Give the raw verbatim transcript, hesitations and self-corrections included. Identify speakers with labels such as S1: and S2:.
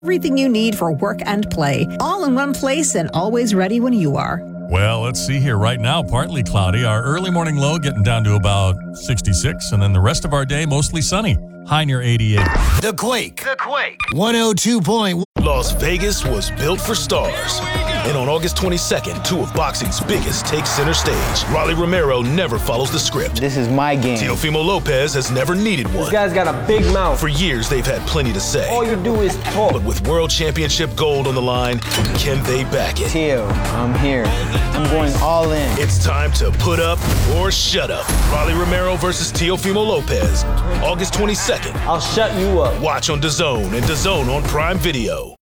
S1: Everything you need for work and play, all in one place and always ready when you are.
S2: Well, let's see here. Right now, partly cloudy. Our early morning low getting down to about sixty-six, and then the rest of our day mostly sunny. High near eighty-eight.
S3: The Quake. The Quake. one oh two point one.
S4: Las Vegas was built for stars. And on August twenty-second, two of boxing's biggest take center stage. Rolly Romero never follows the script.
S5: This is my game.
S4: Teofimo Lopez has never needed one.
S5: This guy's got a big mouth.
S4: For years, they've had plenty to say.
S5: All you do is talk.
S4: But with World Championship gold on the line, can they back it?
S5: Teo, I'm here. I'm going all in.
S4: It's time to put up or shut up. Rolly Romero versus Teofimo Lopez, August twenty-second.
S5: I'll shut you up.
S4: Watch on DAZN and DAZN on Prime Video.